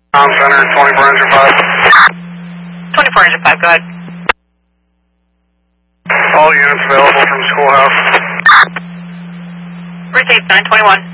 Center, 2405. 2405, go ahead. All units available from Schoolhouse. Retape 921.